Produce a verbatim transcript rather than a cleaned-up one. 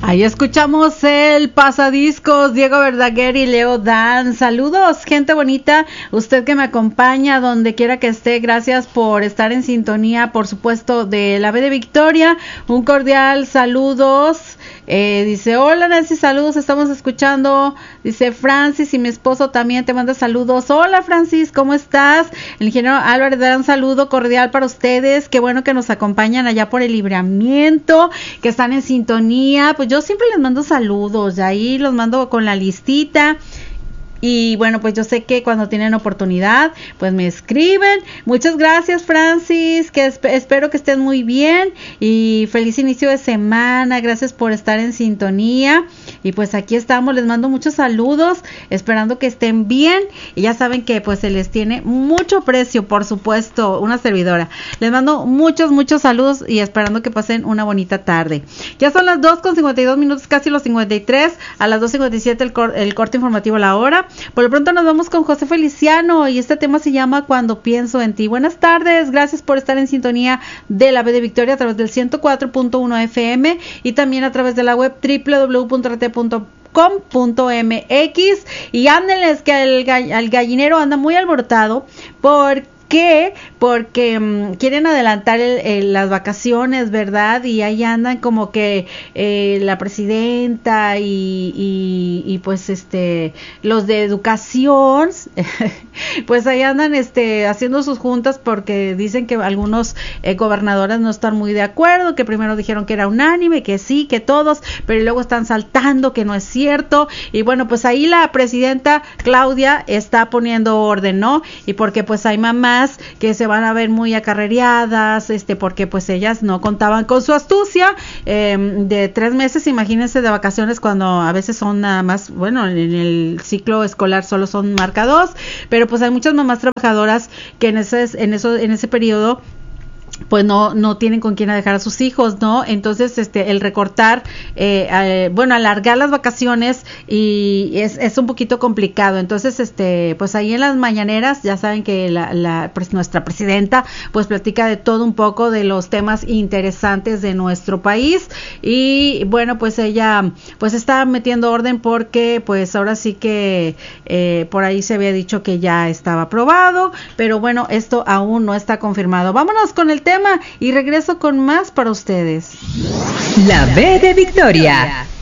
Ahí escuchamos el pasadiscos, Diego Verdaguer y Leo Dan. Saludos, gente bonita, usted que me acompaña donde quiera que esté, gracias por estar en sintonía, por supuesto, de la B de Victoria. Un cordial saludos. Eh, dice, hola Nancy, saludos, estamos escuchando. Dice Francis, y mi esposo también te manda saludos. Hola Francis, ¿cómo estás? El ingeniero Álvarez da un saludo cordial para ustedes. Qué bueno que nos acompañan allá por el Libramiento, que están en sintonía. Pues yo siempre les mando saludos, de ahí los mando con la listita. Y bueno, pues yo sé que cuando tienen oportunidad, pues me escriben. Muchas gracias, Francis, que esp- espero que estén muy bien y feliz inicio de semana. Gracias por estar en sintonía. Y pues aquí estamos, les mando muchos saludos, esperando que estén bien. Y ya saben que pues se les tiene mucho precio, por supuesto, una servidora. Les mando muchos, muchos saludos y esperando que pasen una bonita tarde. Ya son las dos con cincuenta y dos minutos, casi los cincuenta y tres. A las dos cincuenta y siete el, cor- el corte informativo a la hora. Por lo pronto nos vamos con José Feliciano y este tema se llama Cuando pienso en ti. Buenas tardes, gracias por estar en sintonía de la B de Victoria a través del ciento cuatro punto uno F M y también a través de la web doble u doble u doble u punto r t punto com punto m x. Y ándenles que el, gall- el gallinero anda muy alborotado porque ¿Qué? Porque um, quieren adelantar el, el, las vacaciones, ¿verdad? Y ahí andan como que eh, la presidenta y, y, y pues este los de educación, pues ahí andan este haciendo sus juntas porque dicen que algunos eh, gobernadores no están muy de acuerdo, que primero dijeron que era unánime, que sí, que todos, pero luego están saltando que no es cierto. Y bueno, pues ahí la presidenta Claudia está poniendo orden, ¿no? Y porque pues hay mamás que se van a ver muy acarreadas, este, porque pues ellas no contaban con su astucia eh, de tres meses, imagínense, de vacaciones cuando a veces son nada más, bueno, en el ciclo escolar solo son marca dos, pero pues hay muchas mamás trabajadoras que en ese, en eso, en ese periodo pues no no tienen con quién dejar a sus hijos, ¿no? Entonces, este, el recortar, eh, eh, bueno, alargar las vacaciones y es, es un poquito complicado. Entonces, este, pues ahí en las mañaneras, ya saben que la, la pues nuestra presidenta, pues platica de todo un poco de los temas interesantes de nuestro país y bueno, pues ella, pues está metiendo orden porque, pues ahora sí que eh, por ahí se había dicho que ya estaba aprobado, pero bueno, esto aún no está confirmado. Vámonos con el tema y regreso con más para ustedes. La B de Victoria.